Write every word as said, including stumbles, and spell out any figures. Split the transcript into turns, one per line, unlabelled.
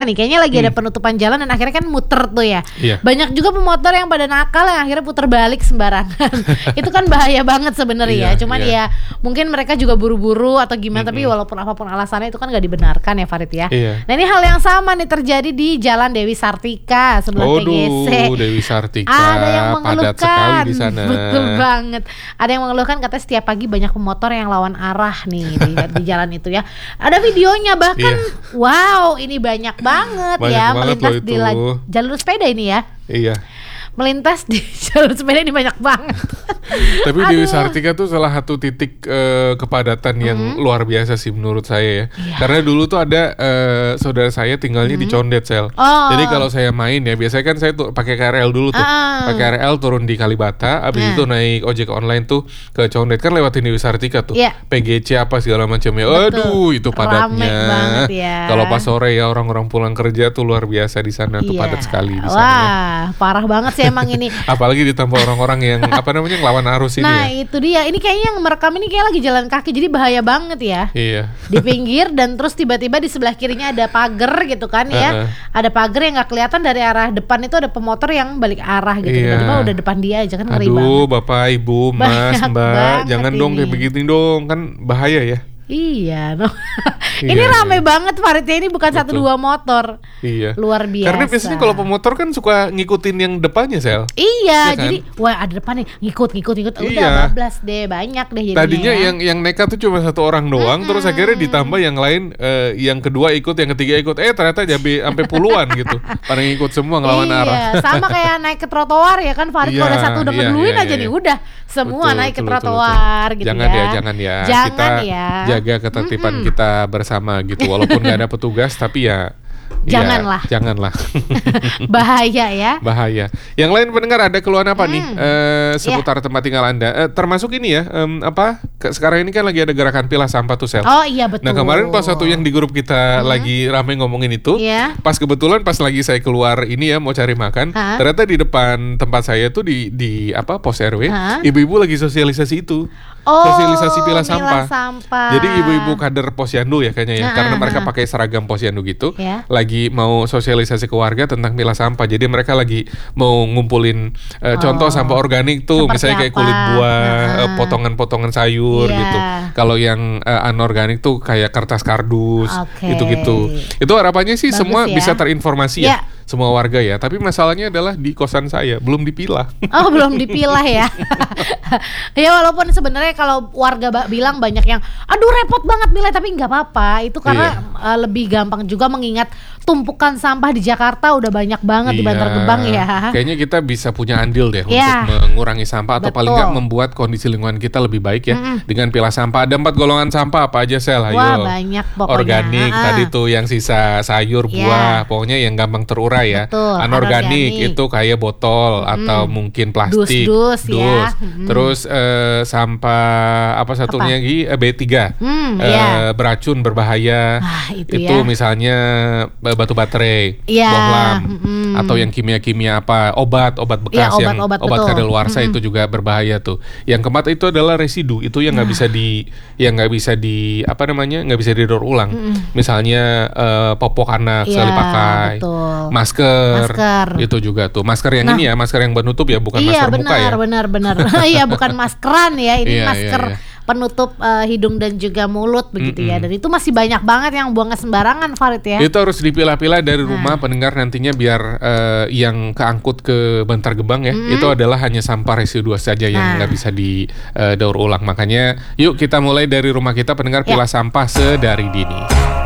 nih, kayaknya lagi
Hmm.
ada penutupan jalan dan akhirnya kan muter tuh ya.
Iya.
Banyak juga pemotor yang pada nakal yang akhirnya puter balik sembarangan. Itu kan bahaya banget sebenarnya.
Iya,
Cuman
iya.
ya mungkin mereka juga buru-buru atau gimana, tapi
Mm-mm.
walaupun apapun alasannya itu kan nggak dibenarkan ya Farid ya.
Iya.
Nah ini hal yang sama nih terjadi di Jalan Dewi Sartika sebelah P G C.
Waduh, Dewi Sartika
Ada yang
padat
mengeluhkan,
sekali di sana.
betul banget. Ada yang mengeluhkan katanya setiap pagi banyak pemotor yang lawan arah nih di, di jalan itu ya. Ada videonya bahkan,
Iya.
wow ini banyak banget
Banyak
ya
banget
melintas
loh
di
itu.
la- jalur sepeda ini ya.
Iya.
Melintas di jalur sepeda ini banyak banget.
Tapi
Aduh.
Dewi Sartika tuh salah satu titik eh, kepadatan yang luar biasa sih menurut saya ya.
Iya.
Karena dulu tuh ada eh, saudara saya tinggalnya di Condet, Sel.
Oh.
Jadi kalau saya main ya biasanya kan saya tuh pakai K R L dulu tuh.
Ah.
Pakai K R L turun di Kalibata, abis
Nah.
itu naik ojek online tuh ke Condet, kan lewatin Dewi Sartika tuh.
Iya.
P G C apa segala macamnya.
Betul.
Aduh, itu
Rame
padatnya.
banget ya.
Kalau pas sore ya orang-orang pulang kerja tuh luar biasa di sana tuh,
Iya.
padat sekali di sana. ya.
Wah parah banget sih emang ini.
Apalagi ditambah orang-orang yang apa namanya ngelawan arus ini
Nah
ya.
itu dia, ini kayaknya yang merekam ini kayak lagi jalan kaki, jadi bahaya banget ya.
Iya.
Di pinggir dan terus tiba-tiba di sebelah kirinya ada pagar gitu kan ya.
Heeh.
Ada pagar yang nggak kelihatan dari arah depan, itu ada pemotor yang balik arah gitu.
Iya.
Tiba-tiba udah depan dia aja, kan ngeri
Aduh,
banget.
Bapak, Ibu, Mas,
Banyak
Mbak,
banget
jangan dong
ini.
kayak begitu dong, kan bahaya ya.
Iya, no.
Iya,
Ini rame
iya.
banget Faridnya, ini bukan satu
Betul.
dua motor.
Iya.
Luar biasa.
Karena biasanya kalau pemotor kan suka ngikutin yang depannya, Sel.
Iya,
Iya kan?
jadi wah ada depan nih, ngikut ngikut ngikut. Udah
Iya.
bablas deh, banyak deh jadinya.
Tadinya
ya.
yang yang nekat tuh cuma satu orang doang, terus akhirnya ditambah yang lain, eh, yang kedua ikut, yang ketiga ikut. Eh ternyata jadi sampai puluhan gitu. Pada ngikut semua ngelawan
iya,
arah.
sama kayak naik ke trotoar ya kan Farid, kalau
Iya,
ada satu udah
iya,
ngeduluin
iya,
aja
iya.
nih udah semua
Betul,
naik ke
betul, betul,
trotoar
betul.
gitu
Jangan
ya.
ya, jangan ya.
Jangan
Kita
ya.
jaga ketertiban kita bersama gitu. Walaupun nggak ada petugas, tapi ya
Janganlah.
ya, janganlah.
Bahaya ya.
Bahaya. Yang lain pendengar ada keluhan apa
Hmm.
nih eh, seputar tempat tinggal Anda? Eh, termasuk ini ya, em, apa? Ke, sekarang ini kan lagi ada gerakan pilah sampah tuh, Sel.
Oh iya betul.
Nah kemarin pas satu yang di grup kita lagi rame ngomongin itu,
Iya.
pas kebetulan pas lagi saya keluar ini ya mau cari makan,
Hah?
ternyata di depan tempat saya tuh di di apa pos R W,
Hah?
ibu-ibu lagi sosialisasi itu,
Oh,
sosialisasi pilah
milah
sampah.
sampah.
Jadi ibu-ibu kader posyandu ya kayaknya ya,
Ah,
karena
ah,
mereka
ah.
pakai seragam posyandu gitu,
Ya.
lagi mau sosialisasi ke warga tentang pilah sampah. Jadi mereka lagi mau ngumpulin eh, contoh
Oh.
sampah organik tuh,
Seperti
misalnya kayak
apa?
kulit buah,
Ah.
eh, potongan-potongan sayur
Iya.
gitu. Kalau yang eh, anorganik tuh kayak kertas kardus,
Oke.
gitu-gitu. Itu harapannya sih
Bagus
semua
ya.
bisa terinformasi
Ya.
ya, semua warga ya. Tapi masalahnya adalah di kosan saya belum dipilah.
Oh belum dipilah ya. Ya walaupun sebenarnya kalau warga ba- bilang banyak yang aduh repot banget milah, tapi nggak apa-apa. Itu karena
Iya.
uh, lebih gampang juga mengingat tumpukan sampah di Jakarta udah banyak banget di
Iya.
Bantar Gebang ya.
Kayaknya kita bisa punya andil deh
Iya.
untuk mengurangi sampah atau paling
Betul.
nggak membuat kondisi lingkungan kita lebih baik ya dengan pilah sampah. Ada empat golongan sampah apa aja, Sel? Ayo.
Wah banyak pokoknya.
Organik
Ah.
tadi tuh yang sisa sayur,
Iya.
buah, pokoknya yang gampang terurai ya.
Betul,
Anorganik
anorganik.
itu kayak botol atau mungkin plastik.
Dus-dus ya. Mm-mm.
Terus eh, sampah apa satunya
Apa?
lagi eh, B tiga.
Hmm,
Eh,
iya.
beracun, berbahaya.
Ah, itu
itu
ya.
misalnya eh, batu baterai,
Iya,
bohlam,
mm-mm.
atau yang kimia-kimia apa, obat, obat bekas
Iya,
yang
obat-obat,
obat
betul.
kadaluarsa itu juga berbahaya tuh. Yang keempat itu adalah residu, itu yang nggak bisa di, yang nggak bisa di apa namanya, nggak bisa didaur ulang. Misalnya eh, popok anak
Iya,
sekali pakai,
betul.
masker,
Masker.
itu juga tuh. Masker yang
Nah.
ini ya, masker yang penutup ya, bukan
Iya
masker muka ya.
benar benar benar. Iya bukan maskeran ya, ini
Iya,
masker
iya, iya.
penutup uh, hidung dan juga mulut begitu ya.
Mm-mm.
Dan itu masih banyak banget yang buangnya sembarangan Farid ya.
Itu harus dipilah-pilah dari
Nah.
rumah pendengar nantinya biar eh, yang keangkut ke Bantar Gebang ya, itu adalah hanya sampah residu saja yang
Nah.
nggak bisa di eh, daur ulang. Makanya yuk kita mulai dari rumah kita pendengar
Ya.
pilah sampah sedari dini.